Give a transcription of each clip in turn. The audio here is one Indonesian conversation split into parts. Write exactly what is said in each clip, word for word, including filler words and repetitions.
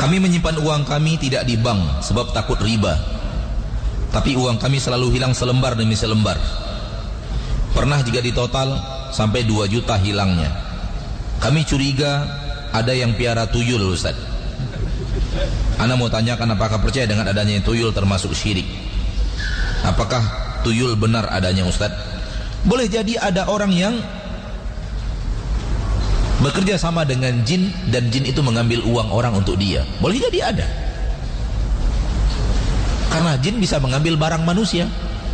Kami menyimpan uang kami tidak di bank sebab takut riba, tapi uang kami selalu hilang selembar demi selembar. Pernah jika ditotal sampai dua juta hilangnya. Kami curiga ada yang piara tuyul, Ustaz. Ana mau tanyakan, apakah percaya dengan adanya tuyul termasuk syirik? Apakah tuyul benar adanya, Ustaz? Boleh jadi ada orang yang bekerja sama dengan jin dan jin itu mengambil uang orang untuk dia. Boleh jadi ada. Karena jin bisa mengambil barang manusia.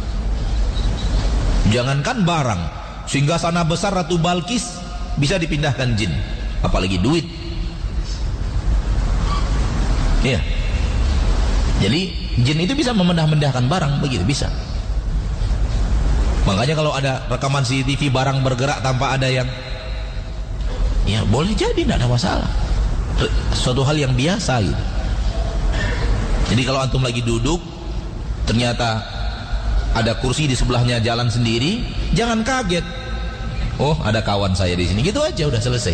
Jangankan barang, singgasana besar Ratu Balkis bisa dipindahkan jin, apalagi duit. Iya. Jadi jin itu bisa memendah-mendahkan barang, begitu bisa. Makanya kalau ada rekaman C C T V barang bergerak tanpa ada yang, ya boleh jadi, tidak ada masalah. Suatu hal yang biasa gitu. Jadi kalau antum lagi duduk, ternyata ada kursi di sebelahnya jalan sendiri, jangan kaget. Oh, ada kawan saya di sini. Gitu aja udah selesai.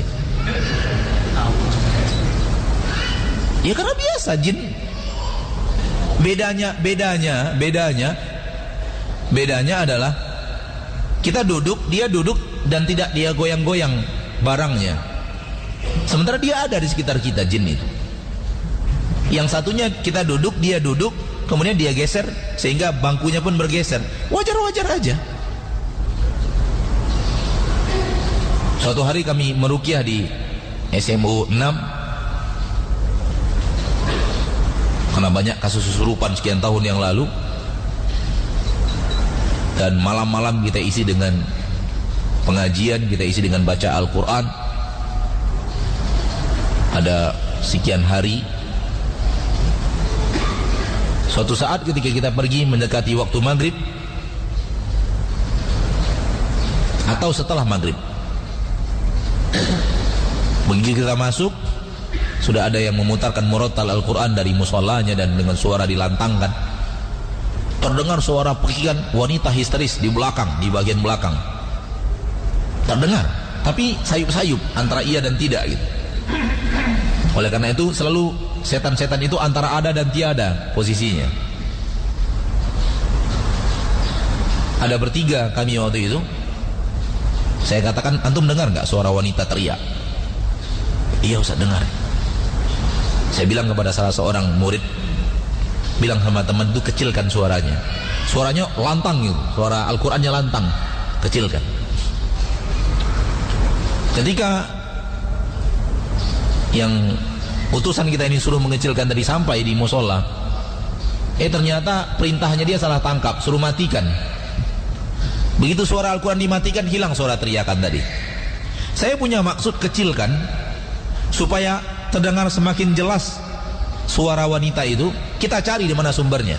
Ya karena biasa jin. Bedanya, bedanya, bedanya, bedanya adalah kita duduk, dia duduk dan tidak dia goyang-goyang barangnya. Sementara dia ada di sekitar kita, jin itu. Yang satunya kita duduk, dia duduk, kemudian dia geser sehingga bangkunya pun bergeser. Wajar-wajar aja. Suatu hari kami meruqyah di S M U enam, karena banyak kasus kesurupan sekian tahun yang lalu, dan malam-malam kita isi dengan pengajian, kita isi dengan baca Al-Quran. Ada sekian hari. Suatu saat ketika kita pergi mendekati waktu maghrib atau setelah maghrib, begitu kita masuk, sudah ada yang memutarkan murattal Al-Quran dari musholanya dan dengan suara dilantangkan. Terdengar suara pekikan wanita histeris di belakang, di bagian belakang. Terdengar, tapi sayup-sayup antara iya dan tidak gitu. Oleh karena itu selalu setan-setan itu antara ada dan tiada posisinya. Ada bertiga kami waktu itu. Saya katakan, antum dengar nggak suara wanita teriak? Iya Ustaz, dengar. Saya bilang kepada salah seorang murid, bilang sama teman itu, kecilkan suaranya. Suaranya lantang gitu, suara Al-Qurannya lantang, kecilkan. Ketika yang utusan kita ini suruh mengecilkan tadi sampai di musola, eh ternyata perintahnya dia salah tangkap, suruh matikan. Begitu suara Al-Quran dimatikan, hilang suara teriakan tadi. Saya punya maksud kecilkan supaya terdengar semakin jelas suara wanita itu. Kita cari di mana sumbernya.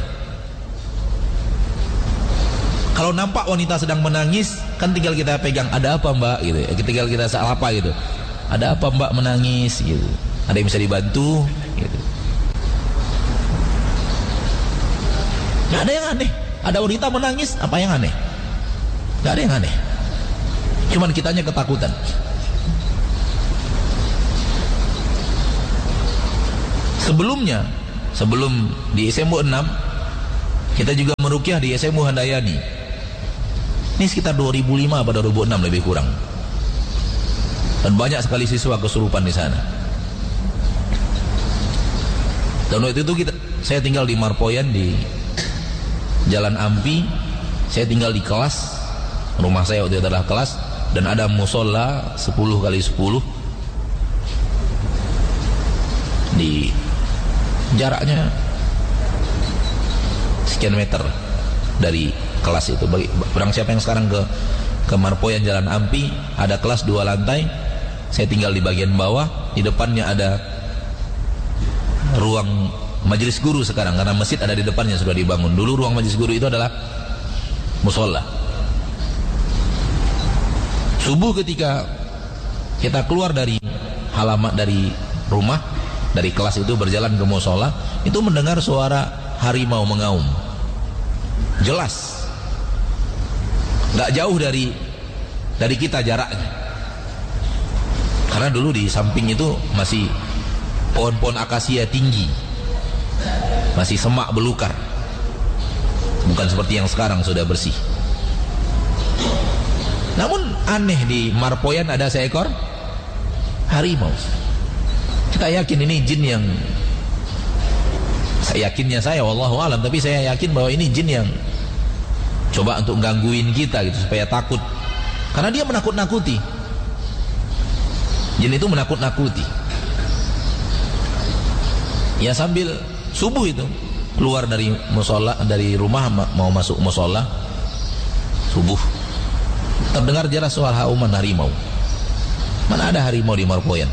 Kalau nampak wanita sedang menangis, kan tinggal kita pegang, ada apa mbak gitu ya. Tinggal kita salah apa gitu, ada apa mbak menangis gitu, ada yang bisa dibantu gitu. Nggak ada yang aneh. Ada wanita menangis, apa yang aneh? Nggak ada yang aneh. Cuman kitanya ketakutan. Sebelumnya, sebelum di S M U enam, kita juga meruqyah di S M U Handayani. Ini sekitar dua ribu lima pada dua ribu enam lebih kurang. Dan banyak sekali siswa kesurupan di sana. Dan waktu itu kita, saya tinggal di Marpoyan di Jalan Ampi. Saya tinggal di kelas. Rumah saya waktu itu adalah kelas, dan ada musola sepuluh kali sepuluh. Di jaraknya sekian meter dari kelas itu. Bagi barang siapa yang sekarang ke ke Marpoyan Jalan Ampi, ada kelas dua lantai. Saya tinggal di bagian bawah. Di depannya ada ruang majelis guru sekarang, karena masjid ada di depannya, sudah dibangun. Dulu ruang majelis guru itu adalah musola. Subuh ketika kita keluar dari halaman, dari rumah, dari kelas itu berjalan ke musola, itu mendengar suara harimau mengaum. Jelas. Nggak jauh dari dari kita jaraknya. Karena dulu di samping itu masih pohon-pohon akasia tinggi, masih semak belukar, bukan seperti yang sekarang sudah bersih. Namun aneh, di Marpoyan ada seekor harimau. Kita yakin ini jin yang, saya yakinnya saya, wallahu alam, tapi saya yakin bahwa ini jin yang coba untuk gangguin kita gitu supaya takut, karena dia menakut-nakuti. Jin itu menakut-nakuti. Ya sambil subuh itu keluar dari musola, dari rumah mau masuk musola subuh, terdengar jelas suara hauman harimau. Mana ada harimau di Marpoyan?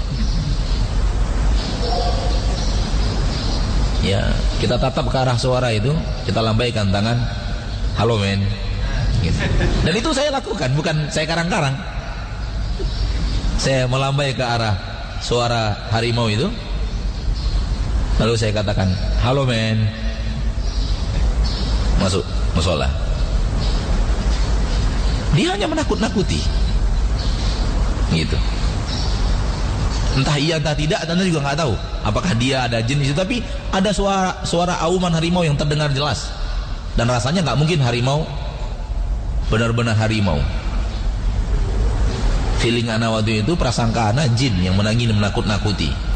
Ya, kita tatap ke arah suara itu, kita lambaikan tangan, halo men gitu. Dan itu saya lakukan, bukan saya karang-karang. Saya melambai ke arah suara harimau itu, lalu saya katakan, halo men, masuk musola. Dia hanya menakut-nakuti gitu. Entah iya entah tidak, Anda juga nggak tahu apakah dia ada jin itu, tapi ada suara suara auman harimau yang terdengar jelas, dan rasanya nggak mungkin harimau, benar-benar harimau. Feeling anak waktu itu, prasangka anak jin yang menangis menakut-nakuti.